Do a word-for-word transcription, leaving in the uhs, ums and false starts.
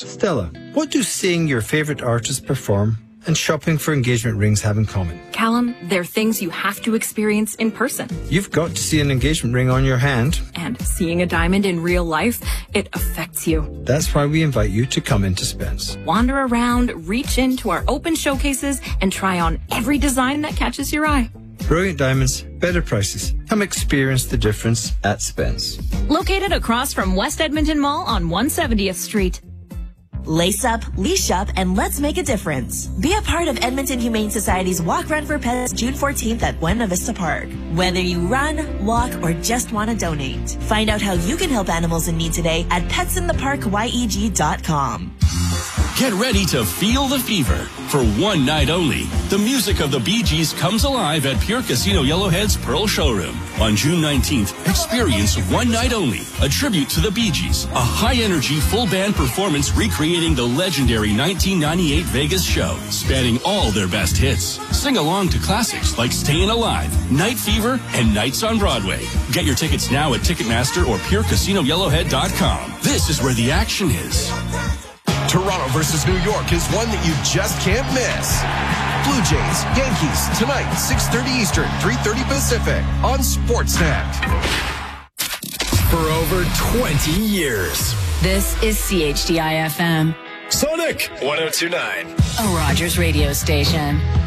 Stella, what do seeing your favourite artist perform and shopping for engagement rings have in common? Callum, they're things you have to experience in person. You've got to see an engagement ring on your hand. And seeing a diamond in real life, it affects you. That's why we invite you to come into Spence. Wander around, reach into our open showcases, and try on every design that catches your eye. Brilliant diamonds, better prices. Come experience the difference at Spence. Located across from West Edmonton Mall on one hundred seventieth Street. Lace up, leash up, and let's make a difference. Be a part of Edmonton Humane Society's Walk Run for Pets June fourteenth at Buena Vista Park. Whether you run, walk, or just want to donate, find out how you can help animals in need today at pets in the park y e g dot com. Get ready to feel the fever. For one night only, the music of the Bee Gees comes alive at Pure Casino Yellowhead's Pearl Showroom. On June nineteenth, experience One Night Only, a tribute to the Bee Gees, a high-energy full-band performance recreating the legendary nineteen ninety-eight Vegas show, spanning all their best hits. Sing along to classics like Stayin' Alive, Night Fever, and Nights on Broadway. Get your tickets now at Ticketmaster or pure casino yellowhead dot com. This is where the action is. Toronto versus New York is one that you just can't miss. Blue Jays, Yankees, tonight, six thirty Eastern, three thirty Pacific, on Sportsnet. For over twenty years. This is C H D I F M. Sonic one oh two point nine. A Rogers radio station.